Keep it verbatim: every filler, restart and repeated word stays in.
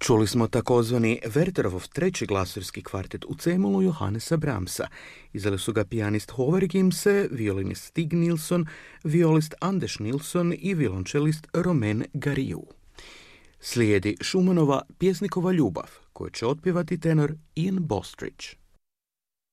Čuli smo takozvani Wertherov treći glasurski kvartet u C-molu Johannesa Brahmsa. Izdali su ga pijanist Håvard Gimse, violinist Stig Nilsson, violist Anders Nilsson i violončelist Romain Gariou. Slijedi Schumannova Pjesnikova ljubav, koju će otpjevati tenor Ian Bostridge.